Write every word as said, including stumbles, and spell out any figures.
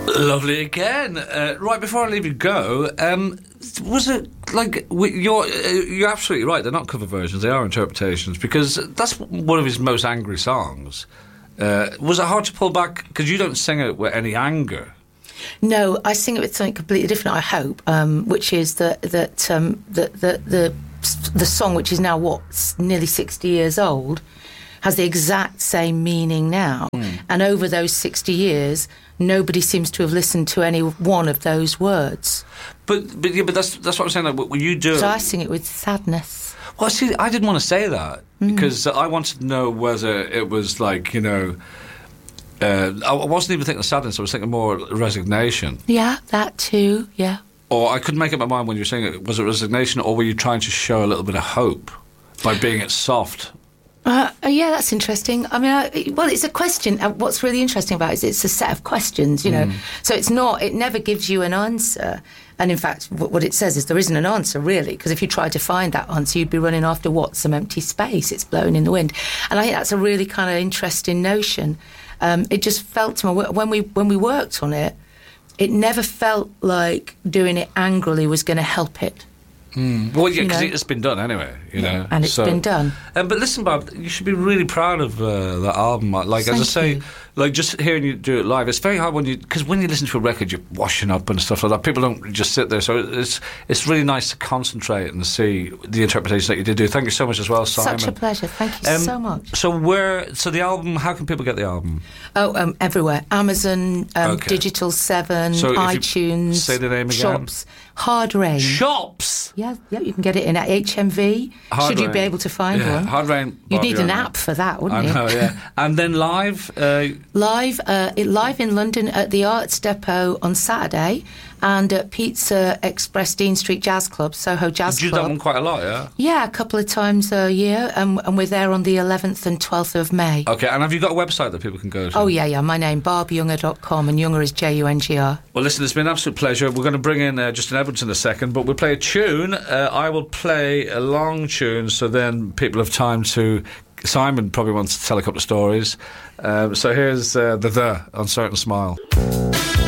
Lovely again. Uh, right, before I leave you go, um, was it, like, you're, uh, you're absolutely right, they're not cover versions, they are interpretations, because that's one of his most angry songs. Uh, was it hard to pull back, because you don't sing it with any anger? No, I sing it with something completely different, I hope, um, which is that that um, the, the, the, the song, which is now, what, nearly sixty years old, has the exact same meaning now. Mm. And over those sixty years, nobody seems to have listened to any one of those words. But but yeah, but that's that's what I'm saying. Like, when you do, so I sing it with sadness. Well, see, I didn't want to say that mm. because I wanted to know whether it was like, you know, uh, I wasn't even thinking of sadness. I was thinking more resignation. Yeah, that too. Yeah. Or I couldn't make up my mind when you were saying it. Was it resignation, or were you trying to show a little bit of hope by being it soft? Uh, yeah, that's interesting. I mean, I, well, it's a question. Uh, what's really interesting about it is it's a set of questions, you know. Mm. So it's not, it never gives you an answer. And in fact, w- what it says is there isn't an answer, really, because if you try to find that answer, you'd be running after what? Some empty space. It's blowing in the wind. And I think that's a really kind of interesting notion. Um, it just felt to me, when we when we worked on it, it never felt like doing it angrily was going to help it. Mm. Well, yeah, because it's been done anyway, you yeah, know. And it's so, been done. Um, but listen, Bob, you should be really proud of uh, that album. Like, Thank as I say, you. like, just hearing you do it live, it's very hard when you... Because when you listen to a record, you're washing up and stuff like that. People don't just sit there. So it's it's really nice to concentrate and see the interpretation that you did do. Thank you so much as well, Simon. Such a pleasure. Thank you um, so much. So where... So the album, how can people get the album? Oh, um, everywhere. Amazon, um, okay. Digital seven, so iTunes. Say the name again. Shops. Hard Rain. Shops? Yeah, yeah, you can get it in at H M V. Hard should you Rain. be able to find yeah. one. Hard Rain. You'd need an Rain. app for that, wouldn't I you? know, yeah. And then live? Uh, live, uh, live in London at the Arts Depot on Saturday, and at Pizza Express Dean Street Jazz Club, Soho Jazz you do Club. that one quite a lot, yeah? Yeah, a couple of times a year, and, and we're there on the eleventh and twelfth of May. Okay, and have you got a website that people can go to? Oh, yeah, yeah, my name, barb younger dot com, and Younger is J U N G R. Well, listen, it's been an absolute pleasure. We're going to bring in uh, Justin Edwards in a second, but we'll play a tune. Uh, I will play a long tune, so then people have time to... Simon probably wants to tell a couple of stories. Um, so here's uh, the The Uncertain Smile.